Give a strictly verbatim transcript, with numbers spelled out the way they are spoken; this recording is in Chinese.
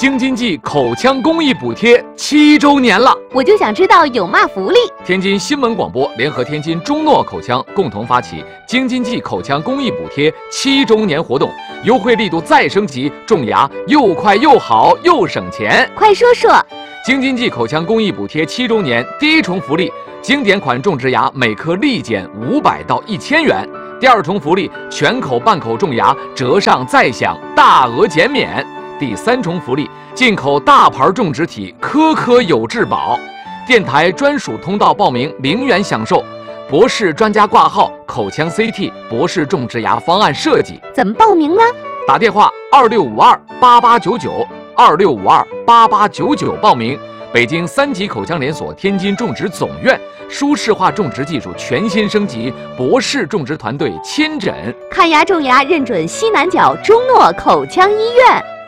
京津冀口腔公益补贴七周年了， 我就想知道有嘛福利。 天津新闻广播联合天津中诺口腔共同发起京津冀口腔公益补贴七周年活动，优惠力度再升级，种牙又快又好又省钱。 快说说， 京津冀口腔公益补贴七周年第一重福利，经典款种植牙每颗立减五百到一千元。第二重福利，全口半口种牙折上再享大额减免。第三重福利，进口大牌种植体，颗颗有质保。电台专属通道报名零元享受，博士专家挂号，口腔 C T 博士种植牙方案设计。 怎么报名呢？ 打电话二六五二八八九九二六五二八八九九报名。北京三级口腔连锁天津种植总院舒适化种植技术全新升级，博士种植团队亲诊看牙种牙认准西南角中诺口腔医院。